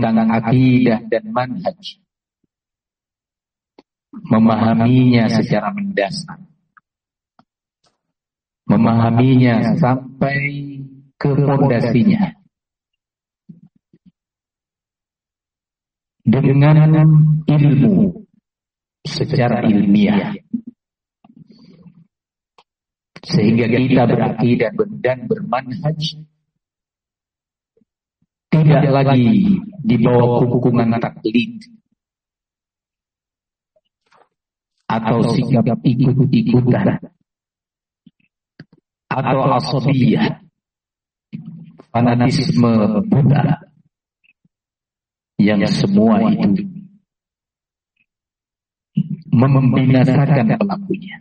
tentang akidah dan manhaj, memahaminya secara mendasar, memahaminya sampai ke fondasinya dengan ilmu secara ilmiah, sehingga kita berakidah dan bermanhaj tidak lagi di bawah hukuman taklid atau sikap ikut-ikutan atau asabiyah, fanatisme buta, yang semua itu membinasakan pelakunya.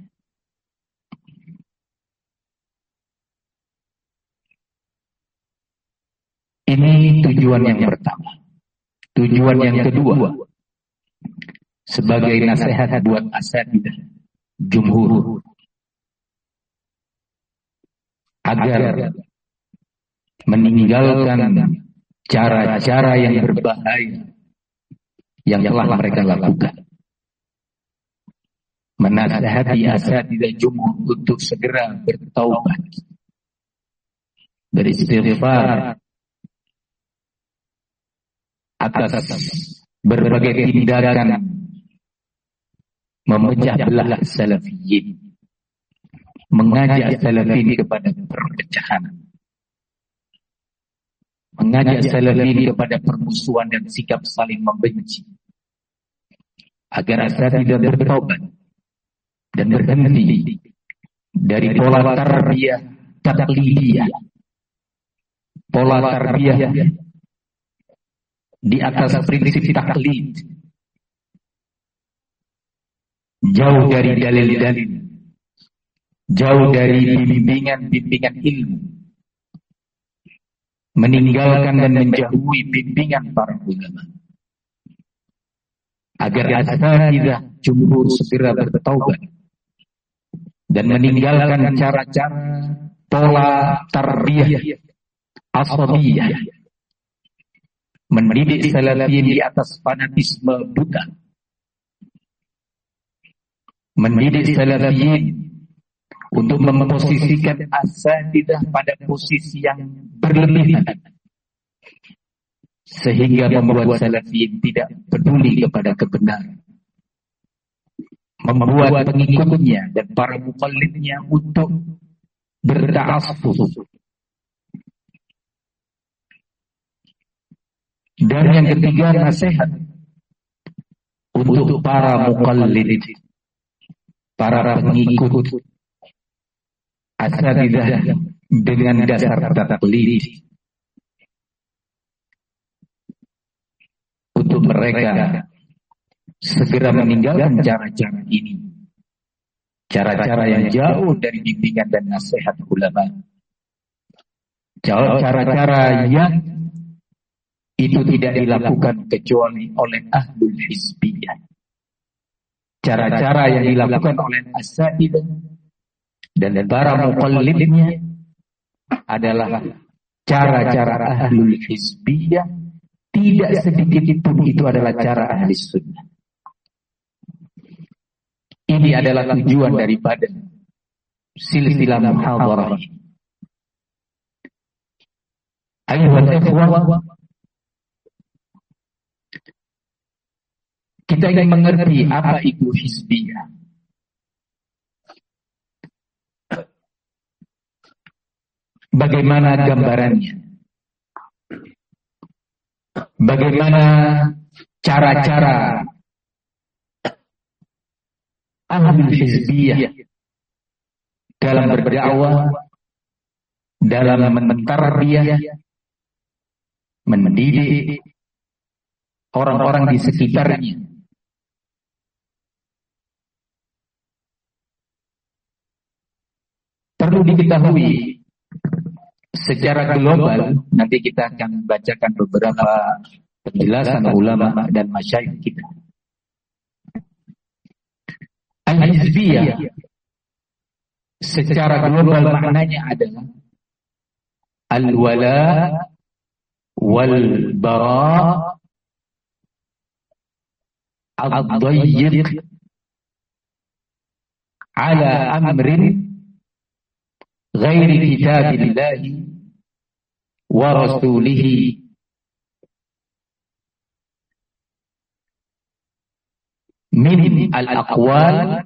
Ini tujuan yang pertama. Tujuan yang kedua, sebagai nasihat buat asatidzah jumhur, agar meninggalkan cara-cara yang berbahaya yang telah mereka lakukan. Menasihati asatidzah jumhur untuk segera bertaubat, beristighfar atas berbagai tindakan memecah belah salafiyin, mengajak salafiyin kepada perpecahan, mengajak salafiyin kepada permusuhan dan sikap saling membenci, agar asatidzah bertaubat dan berhenti dari pola tarbiyah taklidiyah, pola tarbiyah di atas prinsip taklid, jauh dari dalil-dalil, jauh dari bimbingan-bimbingan ilmu, meninggalkan dan menjauhi bimbingan para ulama, agar asatidzah jumhur segera bertaubat dan meninggalkan cara-cara pola tarbiyah asabiyah, mendidik salafiyin di atas fanatisme buta, mendidik salafiyin untuk memposisikan asatidzah pada posisi yang berlebihan, sehingga membuat salafiyin tidak peduli kepada kebenaran, membuat pengikutnya dan para muqallidnya untuk berta'assub. Dan yang ketiga, nasihat untuk para muqallid, para pengikut asatidzah dengan dasar taklid, untuk mereka segera meninggalkan cara-cara ini, cara-cara yang jauh dari bimbingan dan nasihat ulama, cara-cara yang itu tidak dilakukan kecuali oleh ahlul hizbiyah, cara-cara yang dilakukan oleh asatidzah dan para muqallidnya adalah cara-cara ahlul hizbiyah. Tidak sedikit pun itu adalah cara ahli sunnah. Ini adalah tujuan daripada silsilah muhadharah. Ayuhal ikhwah, kita ingin mengerti apa itu hizbiyah. Bagaimana gambarannya? Bagaimana cara-cara ahlul hizbiyah dalam berdakwah, dalam mentarbiyah, mendidik orang-orang di sekitarnya. Perlu diketahui secara global, nanti kita akan bacakan beberapa penjelasan ulama dan masyayikh kita. Al-hizbiyah secara global maknanya adalah al-wala wal bara ad-dayyiq ala amrin ghairi kitabillahi wa rasulihi min al-aqwal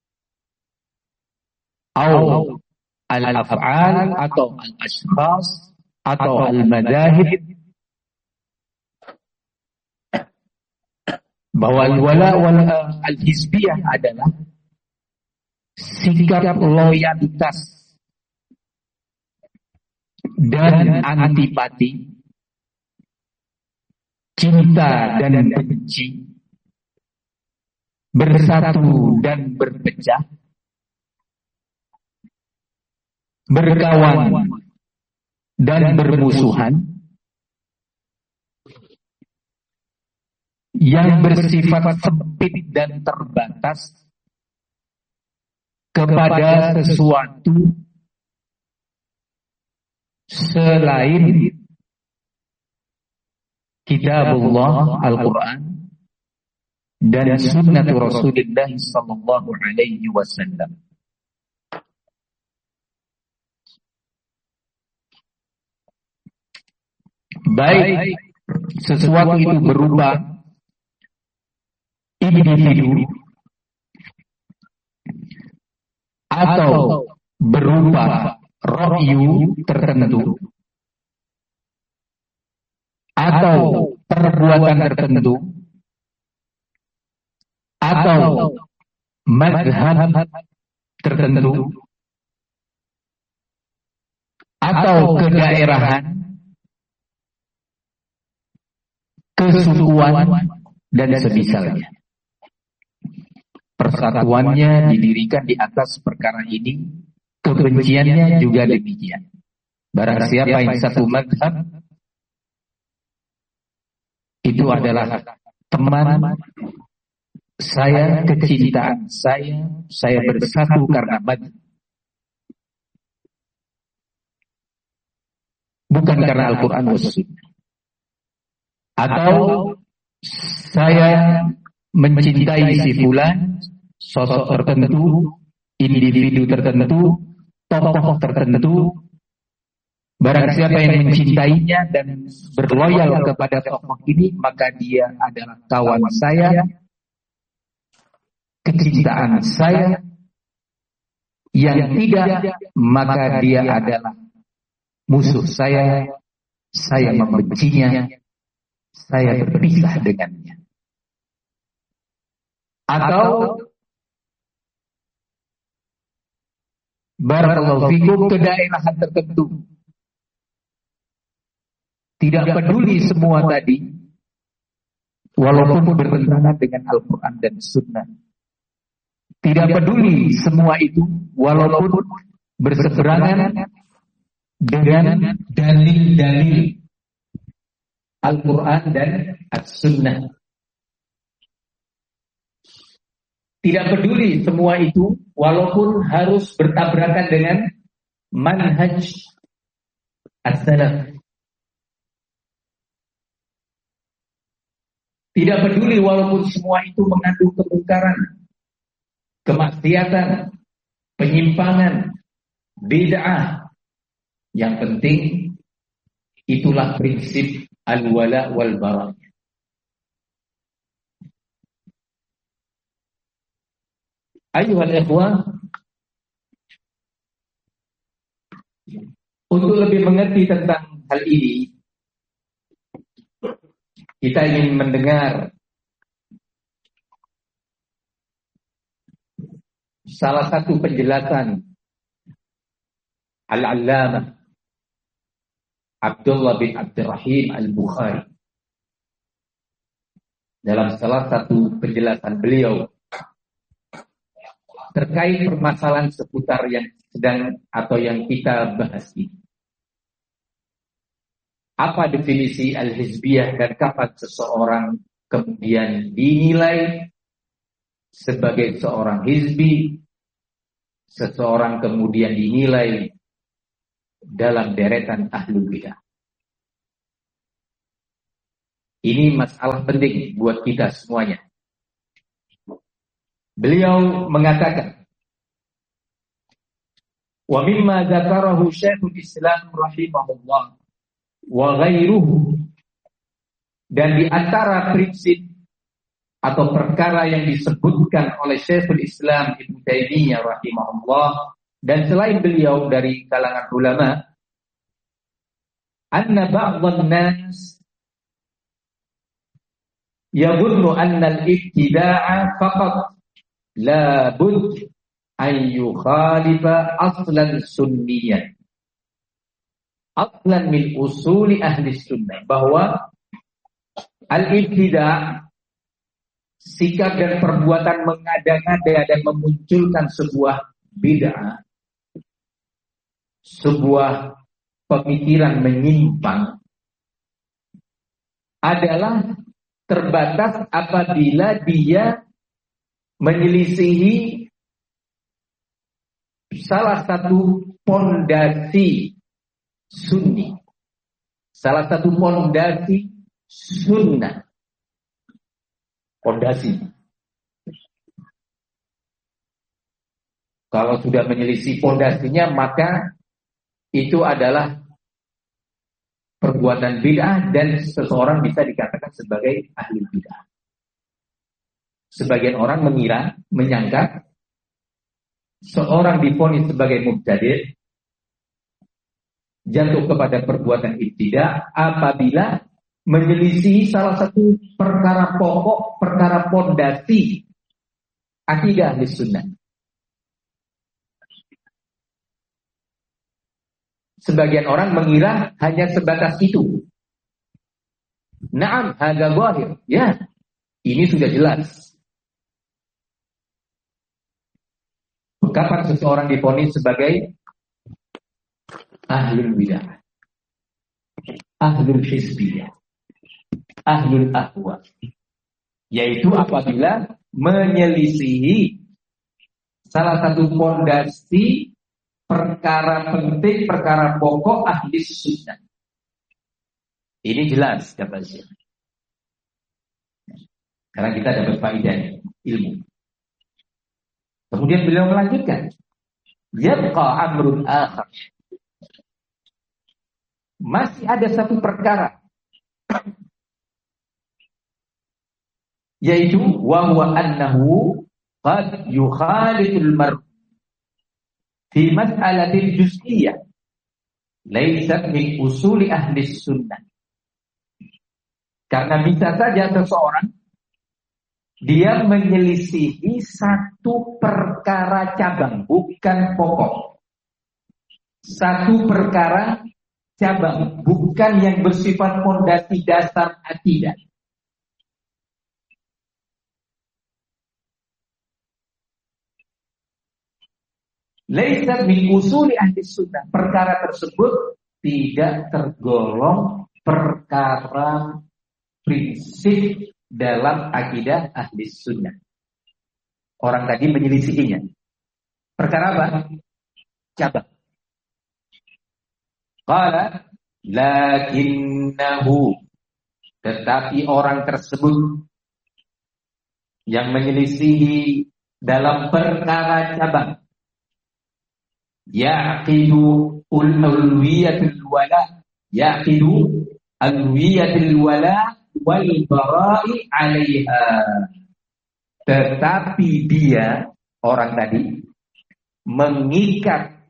atau al-af'al atau al-ashkhas atau al-madahib, bahwa al-wala wal al-hizbiyah adalah sikap loyalitas dan antipati, cinta dan benci, bersatu dan berpecah, berkawan dan bermusuhan, yang bersifat sempit dan terbatas kepada sesuatu selain kitabullah Al-Quran dan sunnah Rasulullah sallallahu alaihi wasallam. Baik sesuatu itu berupa individu atau berupa ra'yu tertentu atau perbuatan tertentu atau mazhab tertentu atau kedaerahan, kesukuan dan semisalnya. Persatuannya didirikan di atas perkara ini, kebenciannya juga demikian. Barang siapa yang satu mazhab, itu adalah teman saya, kecintaan saya bersatu karena mazhab, bukan karena Al-Quran wa Sunnah. Atau saya mencintai si fulan, sosok tertentu, individu tertentu, tokoh tertentu. Barang siapa yang mencintainya dan berloyal kepada tokoh ini, maka dia adalah kawan saya, kecintaan saya. Yang tidak, maka dia adalah musuh saya membencinya, saya berpisah dengannya. Atau barakallahu fikum, kedaerahan tertentu, tidak peduli semua tadi, walaupun bertentangan dengan Al-Quran dan Sunnah. Tidak peduli semua itu, walaupun berseberangan dengan dalil-dalil Al-Quran dan As-Sunnah. Tidak peduli semua itu, walaupun harus bertabrakan dengan manhaj as-salaf. Tidak peduli walaupun semua itu mengandung kemungkaran, kemaksiatan, penyimpangan, bid'ah. Yang penting itulah prinsip al-wala wal bara'. Ayuhal ikhwah, untuk lebih mengerti tentang hal ini, kita ingin mendengar salah satu penjelasan Al-Allamah Abdullah bin Abdurrahim Al-Bukhari dalam salah satu penjelasan beliau terkait permasalahan seputar yang sedang atau yang kita bahas ini. Apa definisi al-hizbiyah dan kapan seseorang kemudian dinilai sebagai seorang hizbi, seseorang kemudian dinilai dalam deretan ahlul bidah. Ini masalah penting buat kita semuanya. Beliau mengatakan, wa mimma dzakarahu Syekhul Islam rahimahullah wa ghairuhu, dan di antara prinsip atau perkara yang disebutkan oleh Syekhul Islam Ibnu Taimiyah rahimahullah dan selain beliau dari kalangan ulama, anna ba'dhan nas yadhunnu anna al-ibtida'a faqat la bud an yukhalifa aslan sunniyan, aslan min usuli ahli sunnah, bahwa al-ibtida', sikap dan perbuatan mengada-ngada dan memunculkan sebuah bid'ah, sebuah pemikiran menyimpang, adalah terbatas apabila dia menyelisihi salah satu pondasi sunni, salah satu pondasi sunnah. Pondasi. Kalau sudah menyelisih pondasinya, maka itu adalah perbuatan bid'ah dan seseorang bisa dikatakan sebagai ahli bid'ah. Sebagian orang menyangka seorang divonis sebagai mubtadi', jatuh kepada perbuatan ibtidah apabila menyelisih salah satu perkara pokok, perkara pondasi akidah ahli sunnah. Sebagian orang mengira hanya sebatas itu. Naam, hadza zahir. Ya, ini sudah jelas. Kapan seseorang divonis sebagai ahlul bidah, ahlul hizbiyah, ahlul ahwa, yaitu apabila menyelisihi salah satu pondasi perkara penting, perkara pokok ahli sunnah. Ini jelas kata Syekh. Karena kita dapat faedah ilmu. Kemudian beliau melanjutkan, yabqa amrun akhar, masih ada satu perkara, yaitu wa huwa annahu qad yukhaliful mar' fi mas'alatil juz'iyyah laysat min usuli ahli sunnah. Karena bisa saja seseorang dia menyelisihi satu perkara cabang, bukan pokok. Satu perkara cabang, bukan yang bersifat fondasi dasar akidah. Laisa min usuli ahli sunnah. Perkara tersebut tidak tergolong perkara prinsip dalam akidah ahli sunnah. Orang tadi menyelisihinya. Perkara apa? Cabang. Qala lakinnahu, tetapi orang tersebut yang menyelisihi dalam perkara cabang, yaqidu ulwiyatul wala, yaqidu ulwiyatul wala wal bara'i 'alaiha. Tetapi dia, orang tadi, mengikat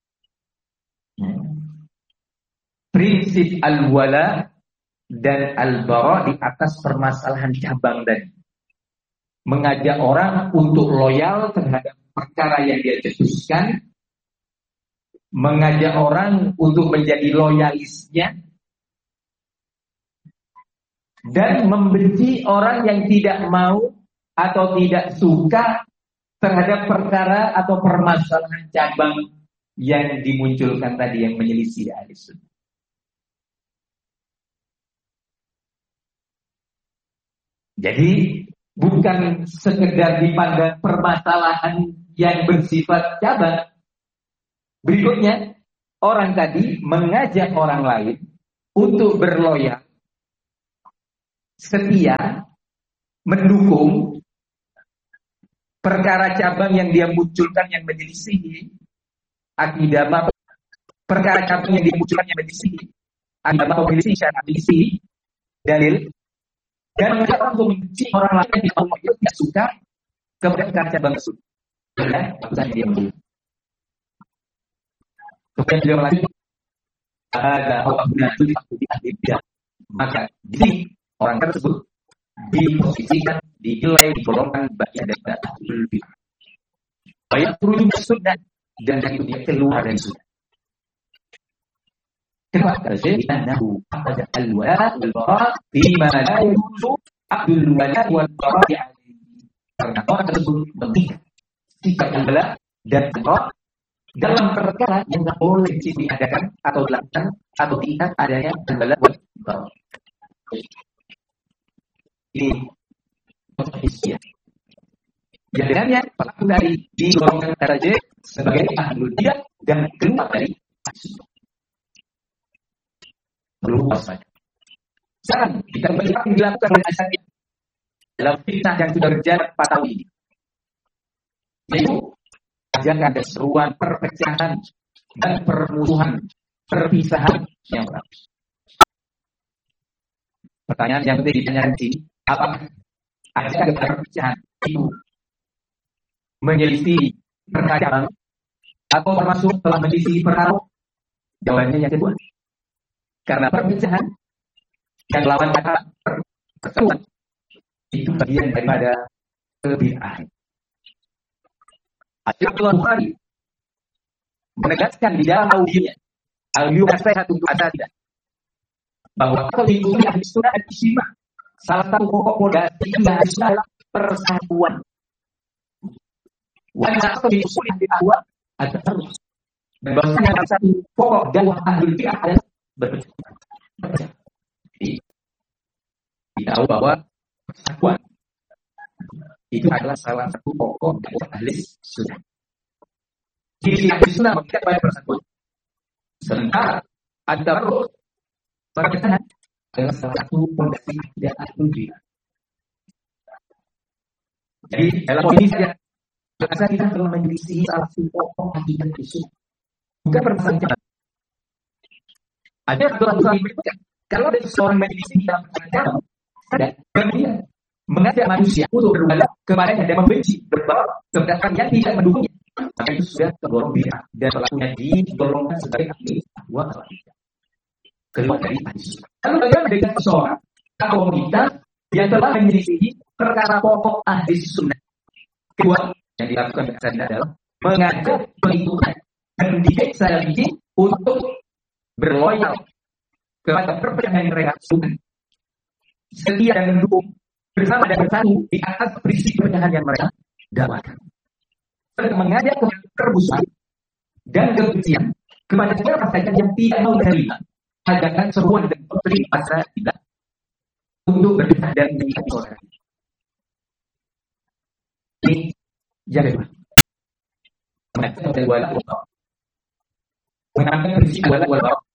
prinsip al-wala dan al-bara' di atas permasalahan cabang tadi. Mengajak orang untuk loyal terhadap perkara yang dia cetuskan, mengajak orang untuk menjadi loyalisnya, dan membenci orang yang tidak mau atau tidak suka terhadap perkara atau permasalahan cabang yang dimunculkan tadi, yang menyelisih ahli sunnah. Jadi bukan sekedar dipandang permasalahan yang bersifat cabang. Berikutnya, orang tadi mengajak orang lain untuk berloyal, setia, mendukung perkara cabang yang dia munculkan yang menyelisihi akidah apa, perkara cabang yang dia munculkan yang menyelisihi agama atau menyelisihi syariat, menyelisihi dalil, dan mengajak orang untuk membenci orang lain yang Allah itu tidak suka kepada perkara cabang tersebut. Dan maksudnya dia menjadi. Kemudian beliau melanjutkan, ada Allah itu di ahli bidah. Maka di sini orang tersebut diposisikan, dinilai, digolongkan bagian dari ahlul bidah. Baik turun sunnah dan itu dia keluar dari sunnah. Kenapa? Karena ada al-wala wal-bara fi ma la yuzu abdul wala wal bara. Karena orang tersebut mengikat sikap al-wala dan al-bara dalam perkara yang tidak boleh diadakan atau dilakukan atau tidak adanya al-wala wal bara. Ini posisi. Jadi dengannya pelaku dari digolongkan daraja sebagai ahlul bidah dan keluar dari sunnah. Perlu waspada. Sekarang kita melihat yang dilakukan oleh Asy'ariyah dalam fitnah yang sudah berjalan 4 tahun ini, yaitu ajakan dan seruan perpecahan dan permusuhan, perpisahan yang berat. Pertanyaan yang penting ditanyakan di sini, apakah ajakan perpecahan itu menyelisih perkara atau termasuk telah menyelisih perkara? Jawabannya yang kedua. Karena perpecahan yang lawan kata perseteruan itu bagian daripada kebid'ahan. Al-Imam Bukhari menegaskan di dalam audio nasihat untuk asatidah bahwa kalau diikuti ahli sunnah dan ijma', salah satu pokok fondasi ahli sunnah adalah persatuan. Wajah atau diusul ahli ahwa ada terus. Dan bahwasanya salah satu pokok dakwah ahli bidah adalah berpecah. Kita tahu bahwa persatuan itu adalah salah satu pokok dakwah ahli sunnah. Ciri ahli sunnah mengikat pada persatuan. Sementara ada perpecahan adalah salah satu fondasi akidah ahli bidah. Jadi dalam poin ini saja, rasa kita telah menyelisih salah satu pokok akidah ahli sunnah. Bukan permasalahan. Ada aturan-aturan yang berikutnya. Kalau ada seorang menyelisih dalam agama dan kemudian mengajak manusia untuk berwala kepadanya dan membenci berbaur kepada yang tidak mendukungnya, maka itu sudah tergolong bid'ah dan pelakunya digolongkan sebagai ahli ahwa wal bidah, keluar dari ahli sunnah. Lalu bagaimana dengan seseorang atau kita yang telah menyelisihi perkara pokok ahli sunnah? Kedua yang dilakukan adalah mengajak pengikutnya dan mendidik salafiyyin untuk berloyal kepada perpecahan yang mereka suka, setia dan mendukung bersama dan bersatu di atas prinsip perpecahan yang mereka dakwakan, serta mengajak kerusuhan dan kebencian kepada segala masyarakat yang tidak mau menerima ajakan seruan dan doktrin pasar kita untuk berpisah dan menyikapi orang. Ini yang kedua. Menangkan prinsip wala wal bara